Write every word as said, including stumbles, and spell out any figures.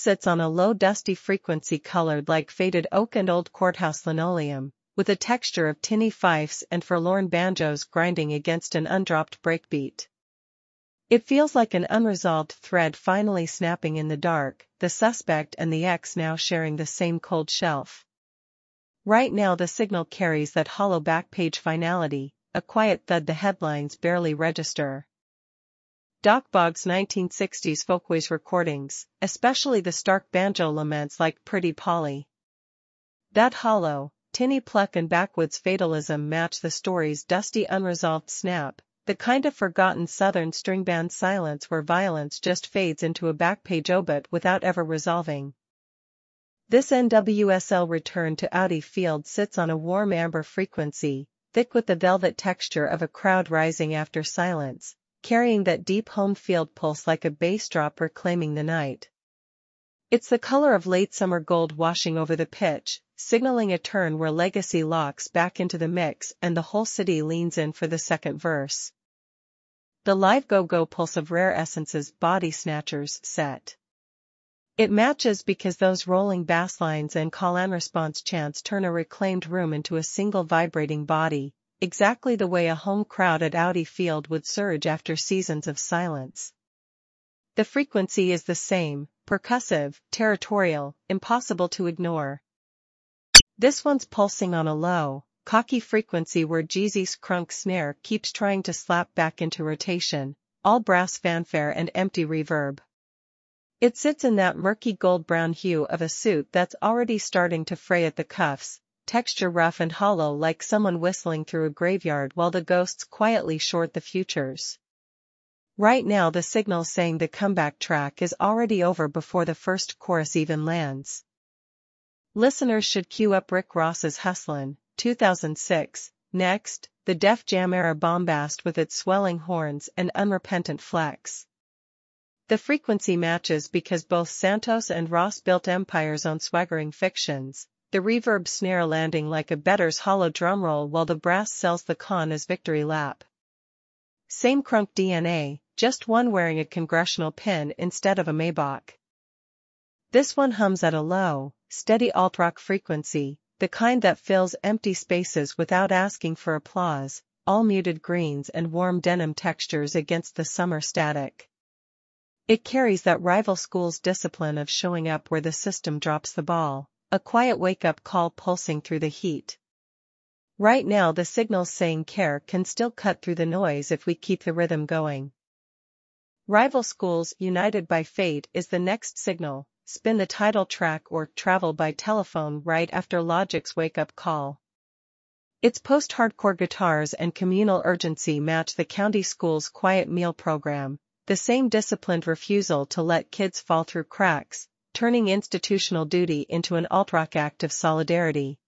sits on a low dusty frequency colored like faded oak and old courthouse linoleum, with a texture of tinny fifes and forlorn banjos grinding against an undropped breakbeat. It feels like an unresolved thread finally snapping in the dark, the suspect and the ex now sharing the same cold shelf. Right now the signal carries that hollow back-page finality, a quiet thud the headlines barely register. Doc Boggs' nineteen sixties folkways recordings, especially the stark banjo laments like Pretty Polly. That hollow, tinny pluck and backwoods fatalism match the story's dusty unresolved snap, the kind of forgotten southern string band silence where violence just fades into a back-page obit without ever resolving. This N W S L return to Audi Field sits on a warm amber frequency, thick with the velvet texture of a crowd rising after silence, carrying that deep home field pulse like a bass drop reclaiming the night. It's the color of late summer gold washing over the pitch, signaling a turn where legacy locks back into the mix and the whole city leans in for the second verse. The live go-go pulse of Rare Essence's Body Snatchers set. It matches because those rolling bass lines and call-and-response chants turn a reclaimed room into a single vibrating body, exactly the way a home crowd at Audi Field would surge after seasons of silence. The frequency is the same, percussive, territorial, impossible to ignore. This one's pulsing on a low, cocky frequency where Jeezy's crunk snare keeps trying to slap back into rotation, all brass fanfare and empty reverb. It sits in that murky gold-brown hue of a suit that's already starting to fray at the cuffs, texture rough and hollow like someone whistling through a graveyard while the ghosts quietly short the futures. Right now the signal's saying the comeback track is already over before the first chorus even lands. Listeners should cue up Rick Ross's Hustlin', two thousand six, next, the Def Jam era bombast with its swelling horns and unrepentant flex. The frequency matches because both Santos and Ross built empires on swaggering fictions, the reverb snare landing like a bettor's hollow drumroll while the brass sells the con as victory lap. Same crunk D N A, just one wearing a congressional pin instead of a Maybach. This one hums at a low, steady alt-rock frequency, the kind that fills empty spaces without asking for applause, all muted greens and warm denim textures against the summer static. It carries that rival school's discipline of showing up where the system drops the ball, a quiet wake-up call pulsing through the heat. Right now the signal's saying care can still cut through the noise if we keep the rhythm going. Rival schools united by fate is the next signal, spin the title track or travel by telephone right after Logic's wake-up call. Its post-hardcore guitars and communal urgency match the county school's quiet meal program, the same disciplined refusal to let kids fall through cracks, turning institutional duty into an alt-rock act of solidarity.